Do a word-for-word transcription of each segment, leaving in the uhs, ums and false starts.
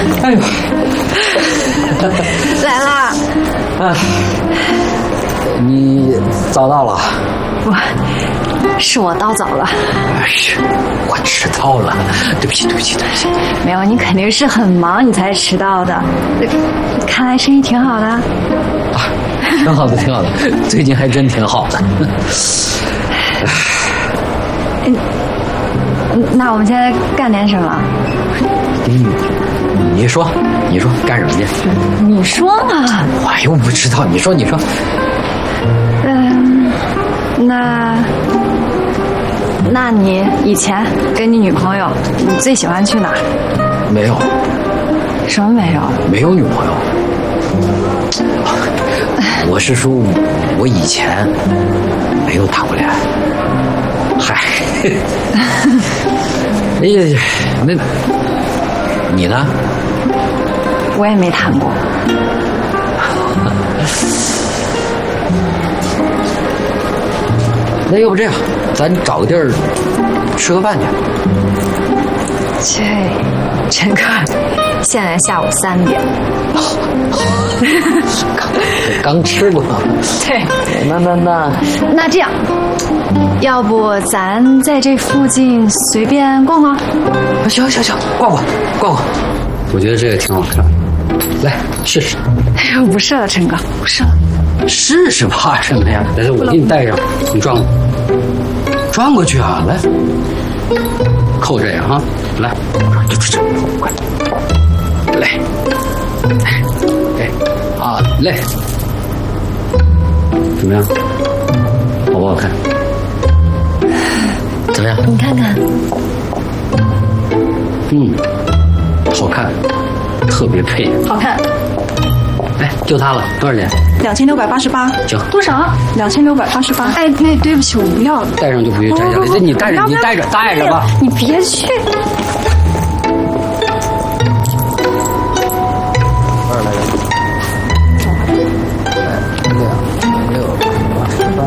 哎呦， 来啦！ 啊，你早到了。 不，是我到早了。 哎呀，我迟到了，对不起，对不起，对不起。 没有，你肯定是很忙，你才迟到的。看来生意挺好的。啊， 挺好的，挺好的，最近还真挺好的。 嗯，那我们现在干点什么？ 嗯，你说，你说干什么去？ 你说嘛。 我又不知道，你说，你说。 嗯，那，那你以前跟你女朋友，你最喜欢去哪儿？ 没有。 什么没有？ 没有女朋友。我是说，我以前没有谈过恋爱。嗨，哎呀，那你呢？ 我也没谈过。 那要不这样，咱找个地儿吃个饭去。 这，陈哥，现在下午三点。 刚刚吃过。 对。 那那那那这样，要不咱在这附近随便逛逛？ 行行行，逛逛逛逛。我觉得这个挺好看，来试试。 哎呦，不是了，陈哥，不是了。 试试怕什么呀？来，我给你带上，你转过，转过去啊！来，扣这样啊！来，就这，快，来，哎，啊，来，怎么样？好不好看？怎么样？ 你看看。 嗯，好看，特别配。 好看。 哎，就它了，多少钱？ 两千六百八十八。 行。 多少？ 两千六百八十八。 哎，那对不起，我不要了。 带上就不许摘下来。那你带着，你带着，带着吧。 你别去。 多少来着？两六八十八。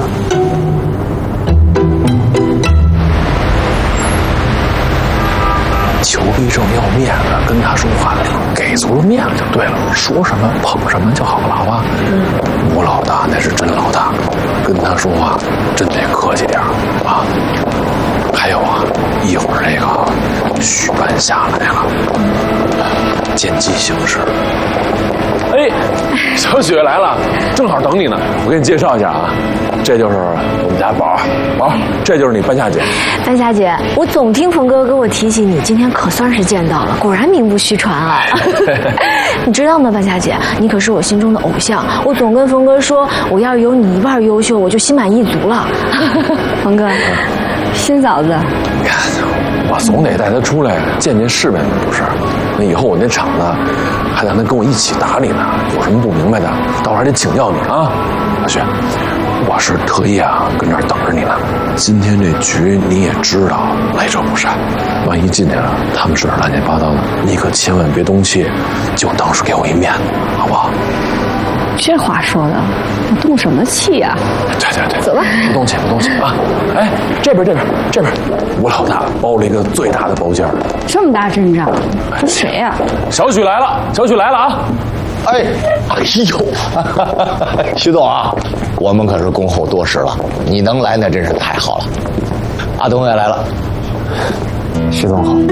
裘逼正要面子，跟他说话给足了面子就对了，说什么捧什么就好了，好吧？吴老大那是真老大，跟他说话真得客气点啊。还有啊，一会儿那个许班下来了，见机行事。哎，小雪来了，正好等你呢。我给你介绍一下啊，这就是我们家宝宝，这就是你半夏姐。 半夏姐，我总听冯哥跟我提起你，今天可算是见到了，果然名不虚传啊！你知道吗，半夏姐，你可是我心中的偶像。我总跟冯哥说，我要是有你一半优秀，我就心满意足了。 冯哥，新嫂子， 你看，我总得带他出来见见世面的，不是？那以后我那厂子还让他跟我一起打理呢，有什么不明白的，到时候还得请教你啊，小雪。我是特意啊跟这儿等着你呢。今天这局你也知道，来者不善，万一进去了，他们事乱七八糟的，你可千万别动气，就当是给我一面子，好不好？ 这话说的，我动什么气呀？ 对对对， 走吧， 不动气，不动气啊！哎，这边这边这边，吴老大包了一个最大的包间。 这么大阵仗，这谁呀？ 小许来了，小许来了啊！ 哎，哎呦，徐总啊，我们可是恭候多时了，你能来那真是太好了。阿东也来了， 徐总好。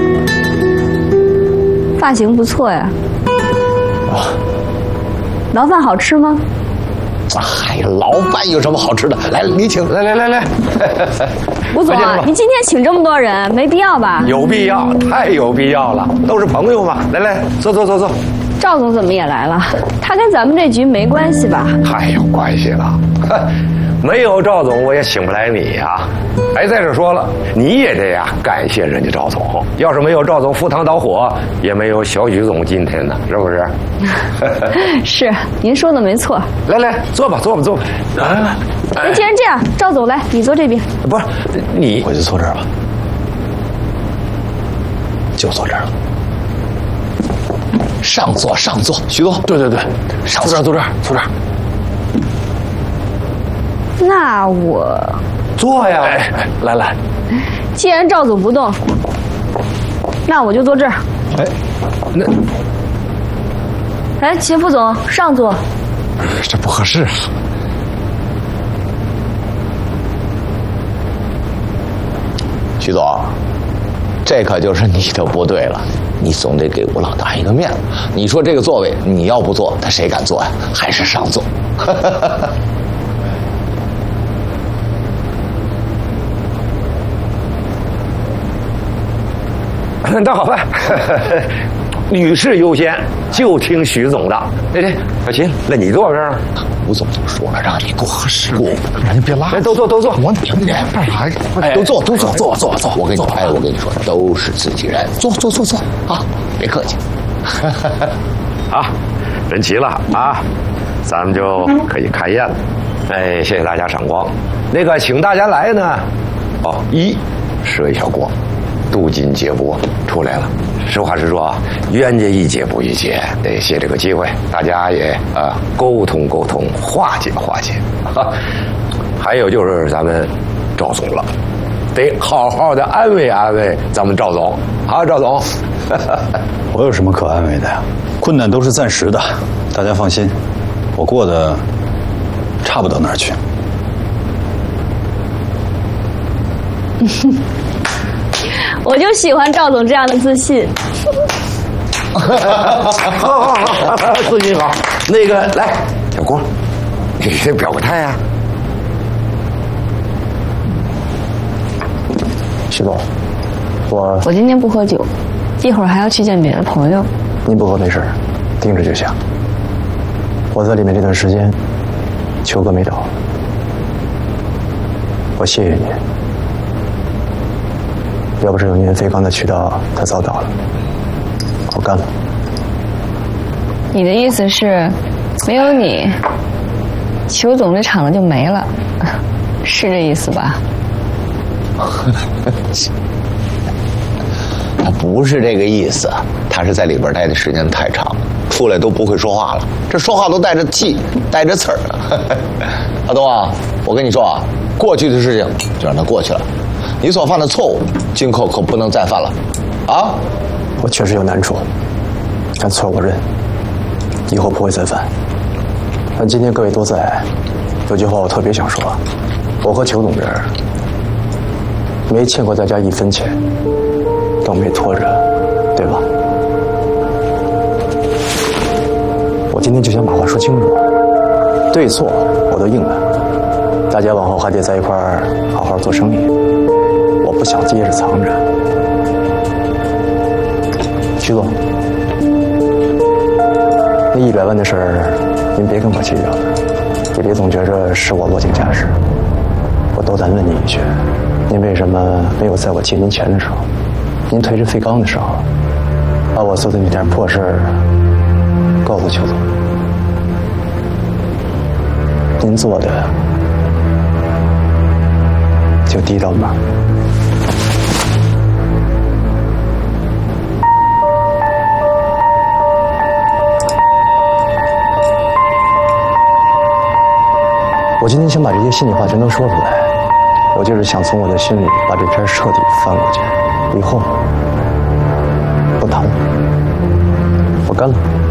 发型不错呀。 啊， 牢饭好吃吗？ 哎呀，牢饭有什么好吃的？来，你请，来来来来。 吴总啊，你今天请这么多人，没必要吧？ 有必要，太有必要了，都是朋友嘛。来来，坐坐坐坐。 赵总怎么也来了？他跟咱们这局没关系吧？ 太有关系了，没有赵总我也请不来你呀。哎，再者说了，你也得呀感谢人家赵总，要是没有赵总赴汤蹈火，也没有小许总今天呢，是不是？ 是，您说的没错。 来来，坐吧，坐吧，坐吧。 啊，那既然这样，赵总来，你坐这边。 不是，你我就坐这儿吧，就坐这儿了。 上座，上座，徐总。 对对对，上坐这儿，坐这儿，坐这儿。 那我坐呀！ 哎哎，来来， 既然赵总不动，那我就坐这儿。 哎，那哎，秦副总，上座。 这不合适啊。徐总，这可就是你的不对了，你总得给吴老大一个面子。你说这个座位你要不坐，他谁敢坐呀？还是上座。 那好办，女士优先，就听徐总的。哎对，小秦，那你坐这儿。 吴总就说了，让你坐合适，我让你别拉。 来，都坐，都坐。 我你干啥呀？都坐，都坐，坐坐坐。我跟你，哎，我跟你说，都是自己人，坐坐坐坐啊，别客气。 好，人齐了啊，咱们就可以开宴了。哎，谢谢大家赏光。那个，请大家来呢，哦，一设一小锅。镀金接钵出来了，实话实说啊，冤家宜解不宜结，得借这个机会，大家也啊沟通沟通，化解化解。哈，还有就是咱们赵总了，得好好的安慰安慰咱们赵总啊，赵总。 我有什么可安慰的呀？困难都是暂时的，大家放心，我过得差不到哪儿去。 我就喜欢赵总这样的自信。 好好好，自信好。那个来，小郭，你先表个态啊。 徐总，我我今天不喝酒，一会儿还要去见别的朋友。 您不喝没事，盯着就行。我在里面这段时间，球哥没倒，我谢谢您。要不是有您飞刚的渠道，他早倒了。我干了。 你的意思是，没有你，裘总这场子就没了，是这意思吧？ 他不是这个意思，他是在里边待的时间太长，出来都不会说话了。这说话都带着气，带着刺儿。阿东啊，我跟你说啊，过去的事情就让它过去了。你所犯的错误，今后可不能再犯了，啊！ 我确实有难处，但错我认，以后不会再犯。但今天各位都在，有句话我特别想说，我和裘总这儿没欠过大家一分钱，更没拖着，对吧？我今天就想把话说清楚，对错我都应了，大家往后还得在一块儿好好做生意。我不想掖着藏着。徐总，那一百万的事儿，您别跟我计较了，也别总觉着是我落井下石。我斗胆问您一句，您为什么没有在我借您钱的时候，您推着费刚的时候，把我做的那点破事儿告诉邱总？您做的就低到哪儿？我今天想把这些心里话全都说出来，我就是想从我的心里把这篇彻底翻过去，以后不谈了，我干了。